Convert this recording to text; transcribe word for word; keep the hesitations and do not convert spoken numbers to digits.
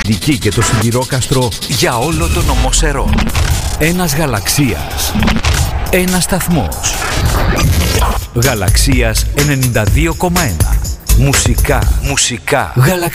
Λυκή και το Σιδηρόκαστρο για όλο τον ομό Σερών. Ένας γαλαξίας. Ένας σταθμός. Γαλαξίας ενενήντα δύο κόμμα ένα. Μουσικά, μουσικά, γαλαξία.